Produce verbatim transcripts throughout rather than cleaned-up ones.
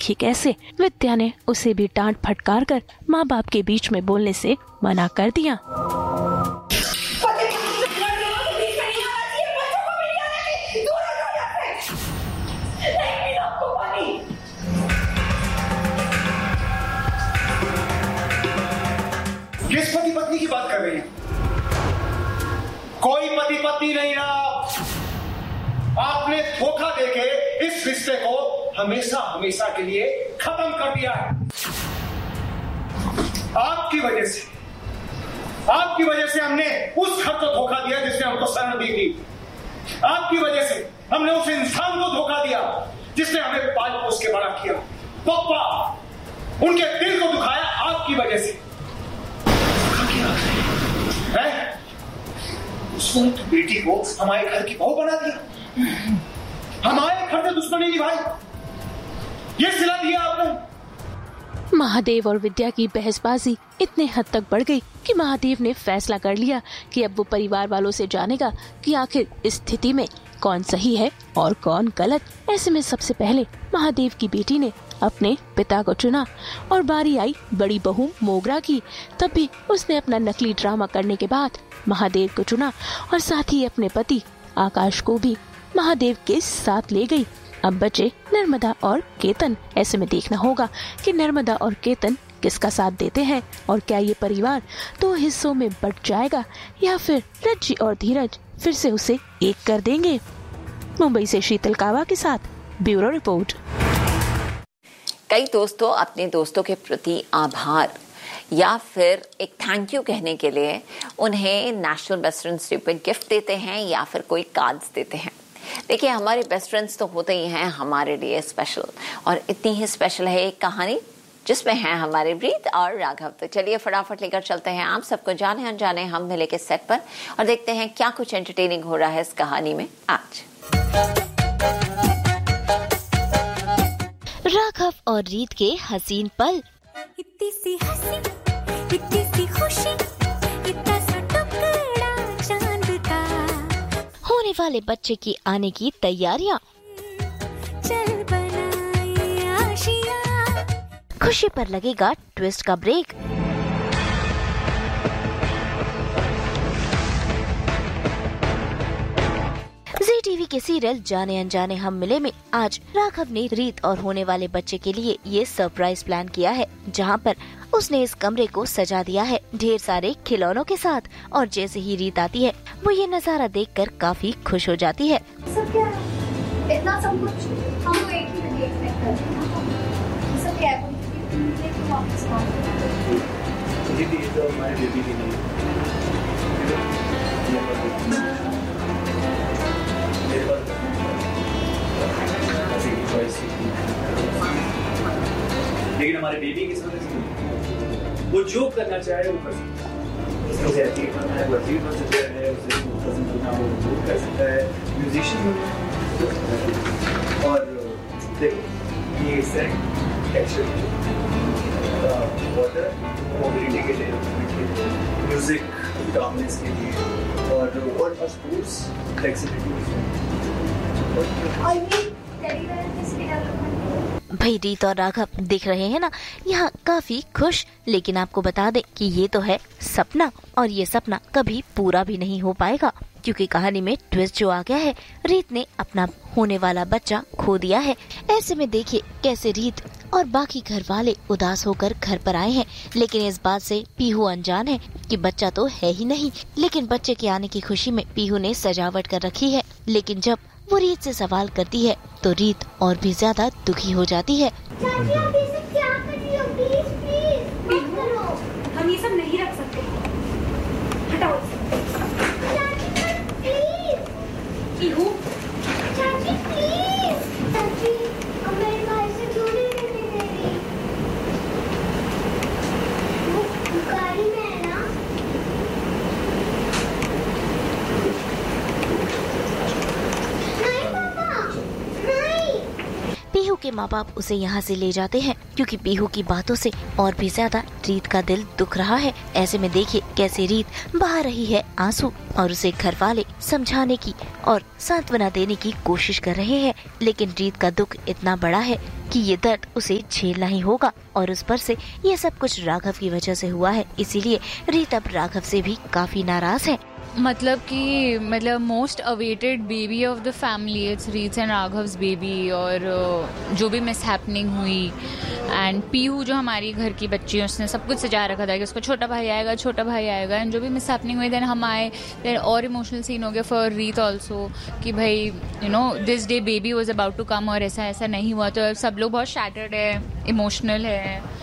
ही कैसे विद्या ने उसे भी डांट फटकार कर माँ बाप के बीच में बोलने से मना कर दिया। किस पति पत्नी की बात कर रही हैं? कोई पति पत्नी नहीं रहा। आपने धोखा देके इस रिश्ते को हमेशा हमेशा के लिए खत्म कर दिया है। आपकी वजह से आपकी वजह से हमने उस घर को धोखा दिया जिसने हमको शरण दी थी। आपकी वजह से हमने उस इंसान को धोखा दिया जिसने हमें पाल पोस के बड़ा किया। पापा उनके दिल को दुखाया आपकी वजह से। है? उसने तो बेटी को हमारे घर की बहू बना दिया। हमारे घर से दुश्मनी निभाई। ये सिला दिया आपने। महादेव और विद्या की बहसबाजी इतने हद तक बढ़ गई कि महादेव ने फैसला कर लिया कि अब वो परिवार वालों से जानेगा कि आखिर इस स्थिति में कौन सही है और कौन गलत। ऐसे में सबसे पहले महादेव की बेटी ने अपने पिता को चुना और बारी आई बड़ी बहू मोगरा की। तब भी उसने अपना नकली ड्रामा करने के बाद महादेव को चुना और साथ ही अपने पति आकाश को भी महादेव के साथ ले गई। अब बचे नर्मदा और केतन। ऐसे में देखना होगा कि नर्मदा और केतन किसका साथ देते हैं और क्या ये परिवार दो हिस्सों में बंट जाएगा या फिर रज्जी और धीरज फिर से उसे एक कर देंगे। मुंबई से शीतल कावा के साथ ब्यूरो रिपोर्ट। कई दोस्तों अपने दोस्तों के प्रति आभार या फिर एक थैंक यू कहने के लिए उन्हें national best friend stupid gift देते हैं या फिर कोई कार्ड्स देते हैं। देखिए हमारे बेस्ट फ्रेंड्स तो होते ही हैं हमारे लिए स्पेशल, और इतनी ही स्पेशल है एक कहानी जिसमें हैं हमारे रीत और राघव। तो चलिए फटाफट लेकर चलते हैं आप सबको जाने अनजाने हम मिले के सेट पर और देखते हैं क्या कुछ एंटरटेनिंग हो रहा है इस कहानी में आज। राघव और रीत के हसीन पल। इतनी सी हंसी, इतनी सी खुशी, इतना सा टुकड़ा चांद का। होने वाले बच्चे की आने की तैयारियां। चल बनाए आशियां। खुशी पर लगेगा ट्विस्ट का ब्रेक। जी टीवी के सीरियल जाने अनजाने हम मिले में आज राघव ने रीत और होने वाले बच्चे के लिए ये सरप्राइज प्लान किया है, जहां पर उसने इस कमरे को सजा दिया है ढेर सारे खिलौनों के साथ। और जैसे ही रीत आती है वो ये नजारा देखकर काफी खुश हो जाती है। सब क्या है? इतना सब कुछ हम लोग एक ही में एक्सपेक्ट करते हैं। सब क्या है? तो वापस जी जी तो हमारे बेबी की नहीं लेकिन हमारे बेबी के साथ वो जो करना चाहे वो कर सकता है। उसे एथलीट बनना है, वो एथलीट बन सकता है, उसे पसंद करना वो वो कर सकता है, म्यूजिशियन बनना। और देखो ये सेट टेक्सचर वाटर मोबिलिटी के लिए, म्यूजिक डोमिनेंस के लिए और और स्पोर्ट्स फ्लेक्सिबिलिटी। और ये टेलीविजन किसके डेवलपमेंट? भाई रीत और राघव दिख रहे हैं ना यहाँ काफी खुश, लेकिन आपको बता दें कि ये तो है सपना और ये सपना कभी पूरा भी नहीं हो पाएगा क्योंकि कहानी में ट्विस्ट जो आ गया है, रीत ने अपना होने वाला बच्चा खो दिया है। ऐसे में देखिए कैसे रीत और बाकी घर वाले उदास होकर घर पर आए हैं, लेकिन इस बात से पीहू अनजान है कि बच्चा तो है ही नहीं। लेकिन बच्चे के आने की खुशी में पीहू ने सजावट कर रखी है, लेकिन जब वो रीत से सवाल करती है तो रीत और भी ज्यादा दुखी हो जाती है। चाची आप इसे क्या कर रही हो? प्लीज प्लीज मत करो। हम ये सब नहीं रख सकते, हटाओ। चाची प्लीज। पीहू चाची प्लीज। चाची अब मेरे भाई से क्यों नहीं रहने दे रही? वो गाड़ी में है ना? नहीं पापा नहीं। पीहू के माँ बाप उसे यहाँ से ले जाते हैं क्योंकि पीहू की बातों से और भी ज्यादा रीत का दिल दुख रहा है। ऐसे में देखिए कैसे रीत बहा रही है आंसू और उसे घर वाले समझाने की और सांत्वना देने की कोशिश कर रहे हैं, लेकिन रीत का दुख इतना बड़ा है कि ये दर्द उसे झेलना ही होगा और उस पर से ये सब कुछ राघव की वजह से हुआ है, इसीलिए रीत अब राघव से भी काफी नाराज है। मतलब कि मतलब most awaited baby of the family it's रीत एंड राघव्स बेबी, और uh, जो भी मिस हैपनिंग हुई एंड पीहू जो हमारी घर की बच्ची है उसने सब कुछ सजा रखा था कि उसका छोटा भाई आएगा छोटा भाई आएगा एंड जो भी मिस हैपनिंग हुई देन हम आए, देन और इमोशनल सीन हो गया फॉर रीत ऑल्सो कि भाई you know this day baby was about to come और ऐसा ऐसा नहीं हुआ, तो सब लोग बहुत शैटर्ड है, इमोशनल है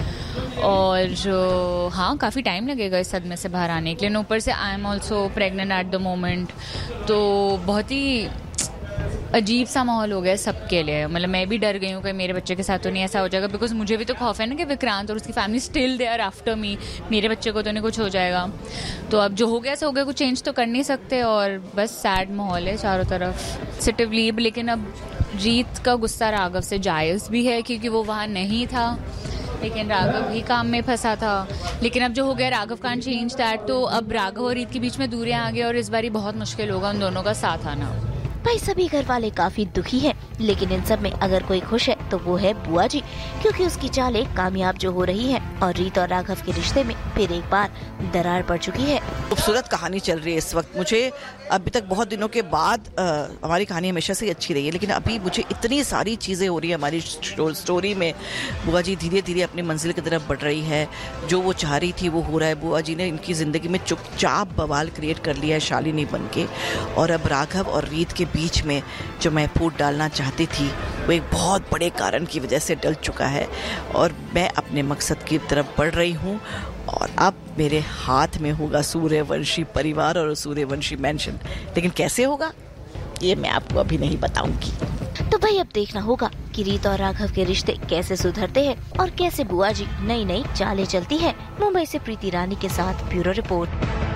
और हाँ काफ़ी टाइम लगेगा इस सदमे से बाहर आने के लिए। ऊपर से I am also pregnant at the moment, तो बहुत ही अजीब सा माहौल हो गया सबके लिए। मतलब मैं भी डर गई हूँ कि मेरे बच्चे के साथ तो नहीं ऐसा हो जाएगा, बिकॉज मुझे भी तो खौफ है ना कि विक्रांत और उसकी family still they are after me, मेरे बच्चे को तो नहीं कुछ हो जाएगा। तो अब जो हो गया सो हो गया, कुछ चेंज तो कर नहीं सकते और बस सैड माहौल है चारों तरफ। सिटिव लीव, लेकिन अब रीत का गुस्सा राघव से जायज़ भी है क्योंकि वो वहाँ नहीं था, लेकिन राघव ही काम में फंसा था। लेकिन अब जो हो गया राघव कांट चेंज दैट, तो अब राघव और रीत के बीच में दूरियां आ गई और इस बारी बहुत मुश्किल होगा उन दोनों का साथ आना। भाई सभी घर वाले काफी दुखी हैं, लेकिन इन सब में अगर कोई खुश है तो वो है बुआ जी, क्योंकि उसकी चालें कामयाब जो हो रही हैं और रीत और राघव के रिश्ते में फिर एक बार दरार पड़ चुकी है। खूबसूरत कहानी चल रही है इस वक्त। मुझे अभी तक बहुत दिनों के बाद आ, हमारी कहानी हमेशा से अच्छी रही है, लेकिन अभी मुझे इतनी सारी चीज़ें हो रही है हमारी स्टोरी में। बुआ जी धीरे धीरे अपनी मंजिल की तरफ बढ़ रही है, जो वो चाह रही थी वो हो रहा है। बुआ जी ने इनकी ज़िंदगी में चुपचाप बवाल क्रिएट कर लिया है शालिनी बन के, और अब राघव और रीत के बीच में जो मैं फूट डालना चाहती थी वो एक बहुत बड़े कारण की वजह से डल चुका है और मैं अपने मकसद की तरफ बढ़ रही हूँ। और अब मेरे हाथ में होगा सूर्यवंशी परिवार और सूर्यवंशी मैंशन, लेकिन कैसे होगा ये मैं आपको अभी नहीं बताऊंगी। तो भाई अब देखना होगा कि रीत और राघव के रिश्ते कैसे सुधरते हैं और कैसे बुआ जी नई नई चालें चलती है। मुंबई से प्रीति रानी के साथ ब्यूरो रिपोर्ट।